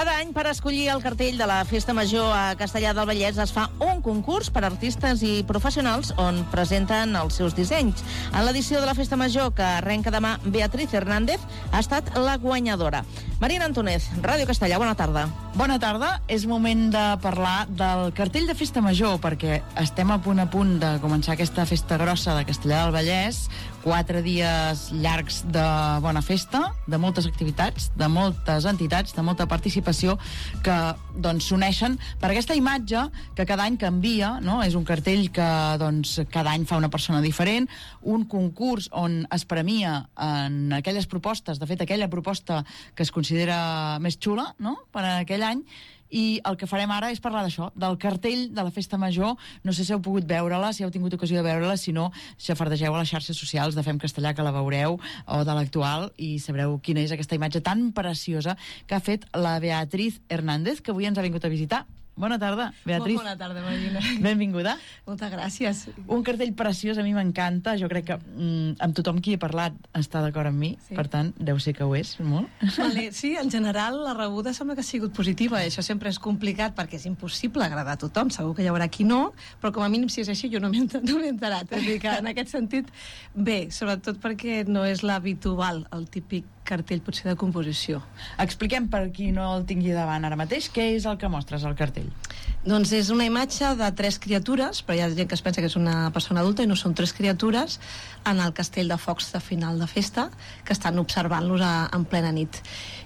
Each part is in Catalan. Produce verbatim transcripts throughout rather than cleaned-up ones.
Cada any, per escollir el cartell de la Festa Major a Castellar del Vallès, es fa un concurs per artistes i professionals on presenten els seus dissenys. En l'edició de la Festa Major, que arrenca demà, Beatriz Hernández ha estat la guanyadora. Marina Antúnez, Ràdio Castellar, bona tarda. Bona tarda. És moment de parlar del cartell de Festa Major, perquè estem a punt a punt de començar aquesta festa grossa de Castellar del Vallès. Quatre dies llargs de bona festa, de moltes activitats, de moltes entitats, de molta participació que doncs s'uneixen per aquesta imatge que cada any canvia, no? És un cartell que doncs cada any fa una persona diferent, un concurs on es premia en aquelles propostes, de fet aquella proposta que es considera més xula, no?, per a aquell any. I el que farem ara és parlar d'això, del cartell de la Festa Major. No sé si heu pogut veure-la, si heu tingut ocasió de veure-la, si no, xafardegeu a les xarxes socials de Fem Castellà, que la veureu, o de l'actual, i sabreu quina és aquesta imatge tan preciosa que ha fet la Beatriz Hernández, que avui ens ha vingut a visitar. Bona tarda, Beatriz. Molt bona tarda, Marina. Benvinguda. Moltes gràcies. Un cartell preciós, a mi m'encanta. Jo crec que mm, amb tothom qui he parlat està d'acord amb mi, sí. Per tant, deu ser que ho és, molt. Vale, sí, en general la rebuda sembla que ha sigut positiva. Això sempre és complicat perquè és impossible agradar a tothom. Segur que hi haurà qui no, però com a mínim si és així jo no m'he no enterat. És a dir, que en aquest sentit, bé, sobretot perquè no és l'habitual, el típic cartell potser de composició. Expliquem per qui no el tingui davant ara mateix, què és el que mostres al cartell? Doncs és una imatge de tres criatures, però hi ha gent que es pensa que és una persona adulta i no són tres criatures, en el castell de focs de final de festa, que estan observant-los a, en plena nit.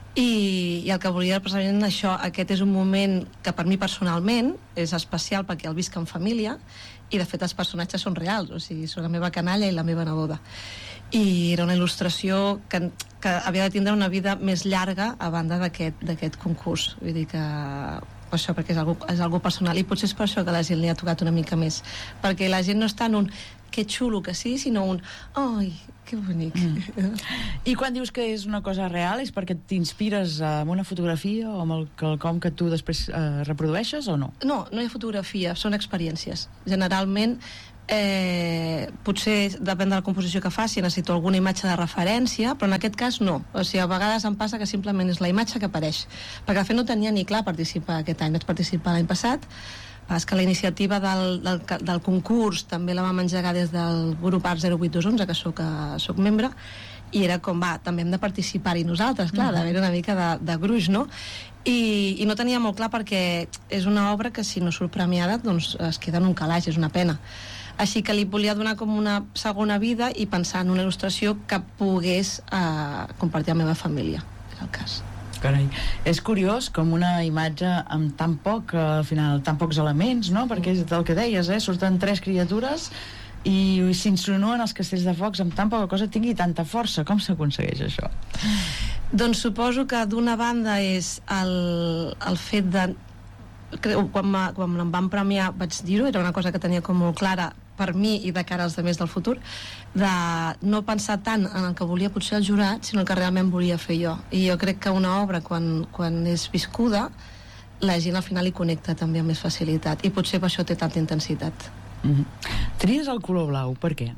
I, i el que volia precisament això, aquest és un moment que per mi personalment és especial perquè el visc en família i de fet els personatges són reals, o sigui, són la meva canalla i la meva neboda. I era una il·lustració que, que havia de tindre una vida més llarga a banda d'aquest d'aquest concurs, vull dir que per això, perquè és algo, és algo personal i potser és per això que la gent li ha tocat una mica més, perquè la gent no està en un que xulo que sí, sinó un ai, que bonic. Mm. I quan dius que és una cosa real és perquè t'inspires amb una fotografia o amb el quelcom que tu després eh, reprodueixes o no? No, no hi ha fotografia, són experiències. Generalment Eh, potser depèn de la composició que faci, necessito alguna imatge de referència, però en aquest cas no, o sigui, a vegades em passa que simplement és la imatge que apareix, perquè de fet no tenia ni clar participar aquest any, vaig participar l'any passat, és que la iniciativa del, del, del concurs també la vam engegar des del grup Art zero vuit dos onze, que soc, soc membre, i era com, va, també hem de participar-hi nosaltres, clar, mm-hmm. d'haver una mica de, de gruix, no? I, i no tenia molt clar perquè és una obra que si no surt premiada doncs es queda en un calaix, és una pena. Així que li volia donar com una segona vida i pensar en una il·lustració que pogués eh, compartir amb la meva família, és el cas. Carai, és curiós com una imatge amb tan poc, al final, tan pocs elements, no? Perquè és el que deies, eh? Surten tres criatures i s'insinuen els castells de focs amb tan poca cosa, tingui tanta força. Com s'aconsegueix això? Doncs suposo que d'una banda és el, el fet de quan, quan em van premiar vaig dir-ho, era una cosa que tenia com molt clara per mi i de cara als altres del futur, de no pensar tant en el que volia potser el jurat, sinó el que realment volia fer jo. I jo crec que una obra quan, quan és viscuda la gent al final hi connecta també amb més facilitat i potser per això té tanta intensitat. Mm-hmm. Tries el color blau, per què?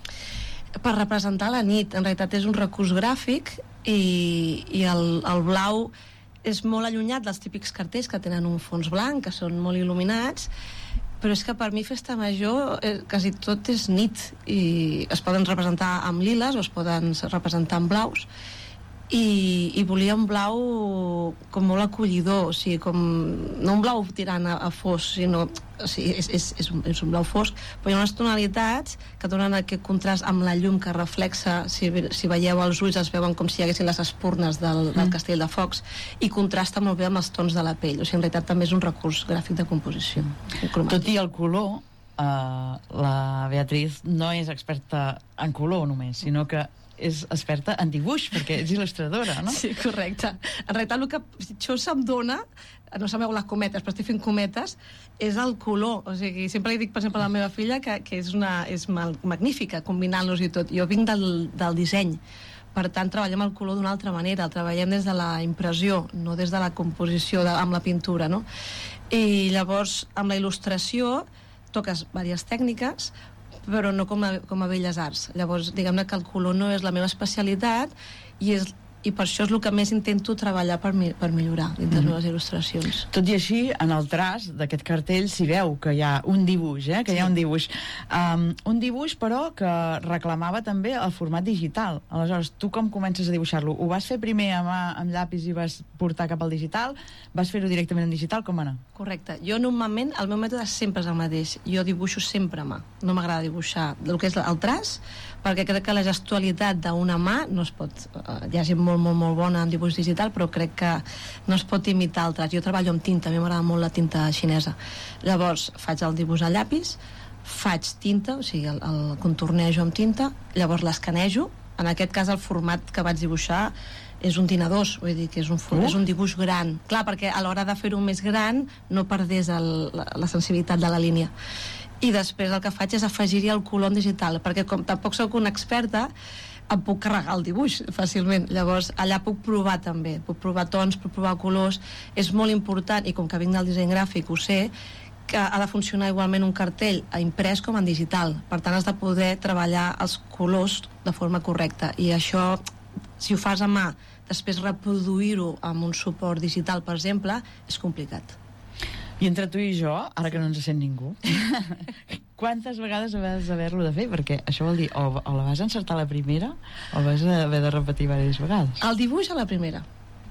Per representar la nit, en realitat és un recurs gràfic i, i el, el blau és molt allunyat dels típics cartells que tenen un fons blanc, que són molt il·luminats, però és que per mi Festa Major eh, quasi tot és nit i es poden representar amb liles o es poden representar amb blaus i, i volia un blau com molt acollidor, o sigui, com no un blau tirant a, a fosc, sinó o sigui, és, és, és, un, és un blau fosc, però hi ha unes tonalitats que donen aquest contrast amb la llum que reflexa, si, si veieu els ulls es veuen com si hi haguessin les espurnes del, del castell de focs i contrasta molt bé amb els tons de la pell, o sigui, en realitat també és un recurs gràfic de composició. Tot i el color, eh, la Beatriz no és experta en color només, sinó que és experta en dibuix, perquè és il·lustradora, no? Sí, correcte. En realitat el que això se'm dona, no sabeu les cometes, però estic fent cometes, és el color. O sigui, sempre li dic, per exemple, a la meva filla que, que és, una, és magnífica combinant-los i tot. Jo vinc del, del disseny, per tant treballem el color d'una altra manera, el treballem des de la impressió, no des de la composició de, amb la pintura, no? I llavors amb la il·lustració toques diverses tècniques, però no com a, com a belles arts. Llavors, diguem-ne que el color no és la meva especialitat i és i per això és el que més intento treballar per, mi, per millorar dintre mm. les il·lustracions. Tot i així, en el traç d'aquest cartell s'hi veu que hi ha un dibuix, eh? que sí. hi ha un dibuix. Um, un dibuix, però, que reclamava també el format digital. Aleshores, tu com comences a dibuixar-lo? Ho vas fer primer a mà, amb llapis, i vas portar cap al digital? Vas fer-ho directament en digital? Com va anar? Correcte. Jo, normalment, el meu mètode sempre és el mateix. Jo dibuixo sempre a mà. No m'agrada dibuixar el que és el traç, perquè crec que la gestualitat d'una mà no es pot... Hi ha gent molt, molt, molt bona en dibuix digital, però crec que no es pot imitar el traç. Jo treballo amb tinta, a mi m'agrada molt la tinta xinesa. Llavors, faig el dibuix a llapis, faig tinta, o sigui, el, el contornejo amb tinta, llavors l'escanejo. En aquest cas, el format que vaig dibuixar és un dinar dos, vull dir que és un, uh. és un dibuix gran. Clar, perquè a l'hora de fer-ho més gran no perdés el, la, la sensibilitat de la línia. I després el que faig és afegir-hi el color en digital, perquè com tampoc sóc una experta, em puc carregar el dibuix fàcilment. Llavors, allà puc provar també, puc provar tons, puc provar colors. És molt important, i com que vinc del disseny gràfic ho sé, que ha de funcionar igualment un cartell a imprès com en digital. Per tant, has de poder treballar els colors de forma correcta. I això, si ho fas a mà, després reproduir-ho amb un suport digital, per exemple, és complicat. I entre tu i jo, ara que no ens sent ningú, quantes vegades vas haver-lo de fer? Perquè això vol dir, o, o la vas encertar la primera, o vas haver de repetir diverses vegades. El dibuix a la primera.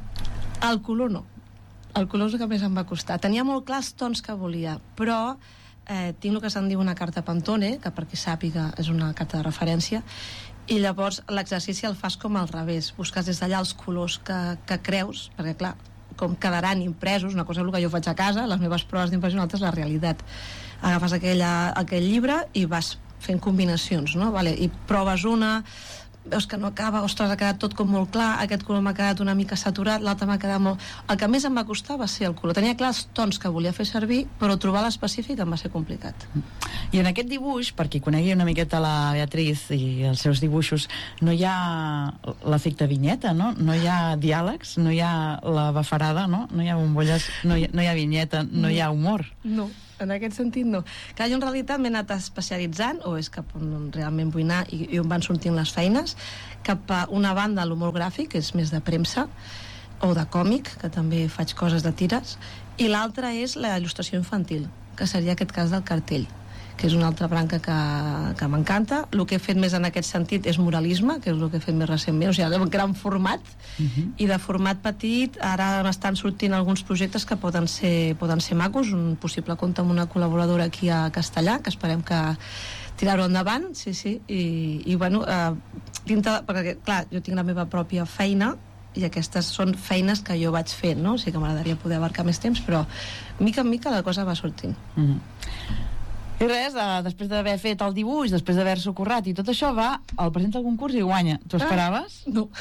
El color no. El color és el que més em va costar. Tenia molt clars tons que volia, però eh, tinc el que se'n diu una carta Pantone, que per qui sàpiga és una carta de referència, i llavors l'exercici el fas com al revés. Busques des d'allà els colors que, que creus, perquè clar, com quedaran impresos, una cosa és el que jo faig a casa, les meves proves d'impressió, una altra és la realitat. Agafes aquella, aquell llibre i vas fent combinacions, no? Vale, i proves una, veus que no acaba, ostres, ha quedat tot com molt clar, aquest color m'ha quedat una mica saturat, l'altre m'ha quedat molt... El que més em va costar va ser el color. Tenia clars tons que volia fer servir, però trobar l'específic em va ser complicat. I en aquest dibuix, per qui conegui una miqueta la Beatriz i els seus dibuixos, no hi ha l'efecte vinyeta, no? No hi ha diàlegs, no hi ha la bafarada, no? No hi ha bombolles, no hi ha, no hi ha vinyeta, no, no hi ha humor. No. En aquest sentit no. Que jo en realitat m'he anat especialitzant, o és cap on realment vull anar i, i on van sortint les feines, cap a una banda l'humor gràfic, que és més de premsa, o de còmic, que també faig coses de tires, i l'altra és la il·lustració infantil, que seria aquest cas del cartell, que és una altra branca que, que m'encanta. El que he fet més en aquest sentit és muralisme, que és el que he fet més recentment, o sigui, de gran format, uh-huh. i de format petit. Ara m'estan sortint alguns projectes que poden ser, poden ser macos, un possible compte amb una col·laboradora aquí a Castellà, que esperem que tirar-ho endavant, sí, sí, i, i bueno, eh, dintre, perquè clar, jo tinc la meva pròpia feina, i aquestes són feines que jo vaig fent, no? O sigui que m'agradaria poder abarcar més temps, però mica en mica la cosa va sortint. Uh-huh. I res, eh, després d'haver fet el dibuix, després d'haver-s'ho currat i tot això, va, el presenta al concurs i guanya. T'ho esperaves? Ah, no.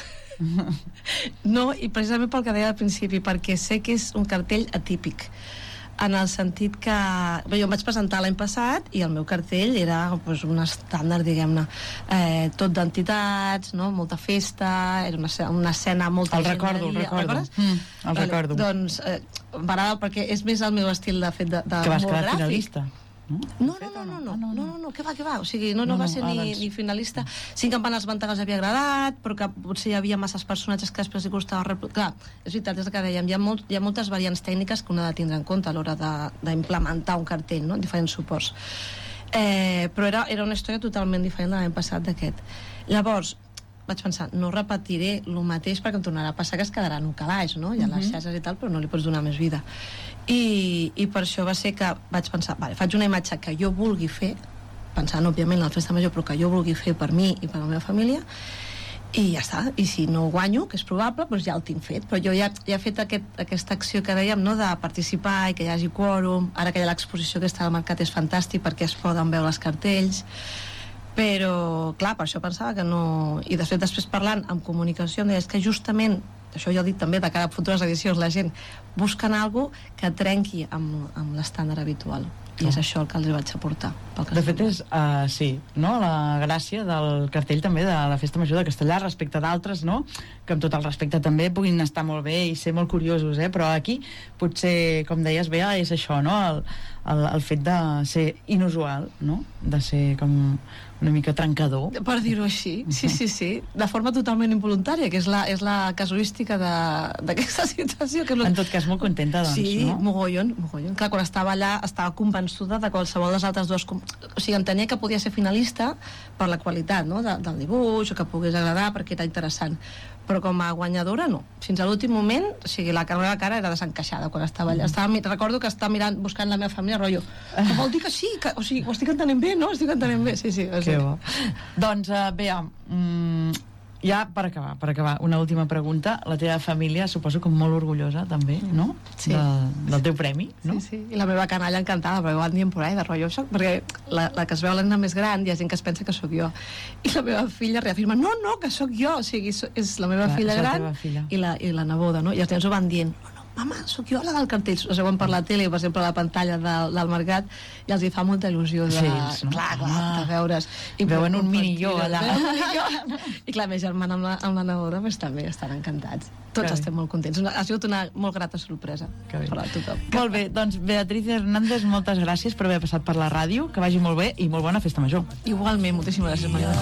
No, i precisament pel que deia al principi, perquè sé que és un cartell atípic, en el sentit que bé, jo em vaig presentar l'any passat i el meu cartell era pues, un estàndard, diguem-ne, eh, tot d'entitats, no? Molta festa, era una, una escena molta el gent recordo, el recordo. Mm, el vale, recordo. Doncs eh, m'agrada perquè és més el meu estil de fet de, de que vas quedar gràfic. Finalista. No, no, no, no, no, no, no, no, que va, que va, o sigui, no, no, no va ser no, ni, ni finalista. Sí que em van esmentar que els havia agradat, però que potser hi havia masses personatges que després li costava reproduir. Clar, és veritat, és el que dèiem, hi ha, molt, hi ha moltes variants tècniques que un ha de tindre en compte a l'hora d'implementar un cartell, no?, en diferents suports. Eh, però era, era una història totalment diferent de l'any passat d'aquest. Llavors, vaig pensar, no repetiré el mateix perquè em tornarà a passar que es quedarà en un calaix, no? Hi ha les xarxes i tal, però no li pots donar més vida. I, i per això va ser que vaig pensar, vale, faig una imatge que jo vulgui fer, pensant, òbviament, en la festa major, però que jo vulgui fer per mi i per la meva família, i ja està. I si no guanyo, que és probable, doncs ja el tinc fet. Però jo ja, ja he fet aquest, aquesta acció que dèiem, no?, de participar i que hi hagi quòrum. Ara que hi ha l'exposició que està al mercat és fantàstic perquè es poden veure els cartells. Però, clar, per això pensava que no... I després, després parlant amb comunicació, em deia, és que justament, això ja ho dic també de cara a futures edicions, la gent busquen alguna que trenqui amb, amb l'estàndard habitual. I és això el que els vaig aportar. De fet, és, uh, sí, no? La gràcia del cartell també de la Festa Major de Castellar respecte d'altres, no? Que amb tot el respecte també puguin estar molt bé i ser molt curiosos, eh? Però aquí potser, com deies, Bea, és això, no? El, el, el fet de ser inusual, no? De ser com una mica trencador. Per dir-ho així, sí, sí, sí. De forma totalment involuntària, que és la, és la casuística d'aquesta situació. Que és... En tot cas, molt contenta, doncs, sí, no? Sí, mogollon, mogollon. Clar, quan estava allà, estava convençuda de qualsevol dels altres dos... O sigui, entenia que podia ser finalista per la qualitat, no?, de, del dibuix, o que pogués agradar, perquè era interessant. Però com a guanyadora, no. Fins a l'últim moment, o sigui, la meva cara era desencaixada quan estava allà. Estava, recordo que estava mirant, buscant la meva família, rotllo, que vol dir que sí, que, o sigui, ho estic entenent bé, no? Estic entenent bé, sí, sí. Que bo. Doncs, uh, Bea, mm, ja per acabar, per acabar, una última pregunta. La teva família, suposo que molt orgullosa, també, no? Sí. De, del teu premi, no? Sí, sí. I la meva canalla encantada, perquè van dient por ahí, de rotllo, soc... perquè la, la que es veu l'Anna més gran, hi ha gent que es pensa que sóc jo. I la meva filla reafirma, no, no, que sóc jo. O sigui, és la meva Clar, filla és la gran teva filla. i la, i la neboda, no? I els nens ho van dient, no, no, mama, sóc jo la del cartell. O sigui, per la tele, per exemple, a la pantalla del, del mercat, i els hi fa molta il·lusió de... Sí, ells, no? Clar, clar, Ah. de veure's. I Veuen un mini jo allà. Veuen un mini jo. I clar, més germana amb la, amb la neboda, pues, també estan encantats. Tots Que estem bé. molt contents. Una, ha sigut una molt grata sorpresa Que bé. per a tothom. Molt bé, doncs Beatriz Hernández, moltes gràcies per haver passat per la ràdio, que vagi molt bé i molt bona festa major. Igualment, moltíssimes gràcies, Maria.